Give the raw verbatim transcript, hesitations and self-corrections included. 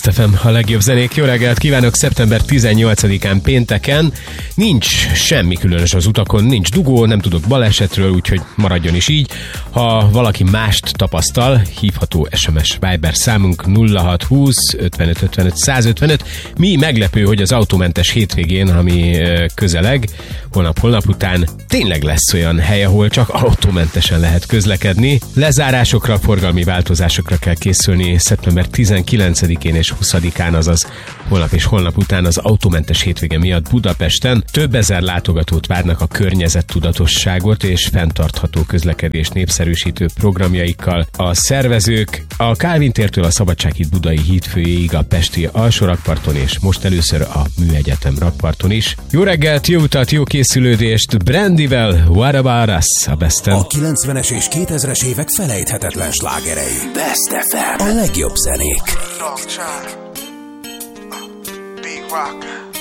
Best ef em, a legjobb zenék. Jó reggelt kívánok! Szeptember tizennyolcadikán pénteken nincs semmi különös az utakon, nincs dugó, nem tudok balesetről, úgyhogy maradjon is így. Ha valaki mást tapasztal, hívható es em es Viber számunk nulla hat húsz ötvenöt ötvenöt százötvenöt. Mi meglepő, hogy az autómentes hétvégén, ami közeleg, holnap-holnap után tényleg lesz olyan hely, ahol csak autómentesen lehet közlekedni. Lezárásokra, forgalmi változásokra kell készülni szeptember tizenkilencedikén és huszadikán, azaz holnap és holnap után az autómentes hétvége miatt Budapesten. Több ezer látogatót várnak a környezettudatosságot és fenntartható közlekedés népszerűsítő programjaikkal. A szervezők a Kálvin tértől a Szabadsághíd Budai hídfőjéig a pesti alsórakparton és most először a Műegyetem rakparton is. Jó reggelt, jó utat, jó készülődést! Brandyvel, What About Us a Besten. A kilencvenes és kétezres évek felejthetetlen slágerei. Best ef em. A legjobb zenék. Big Rock.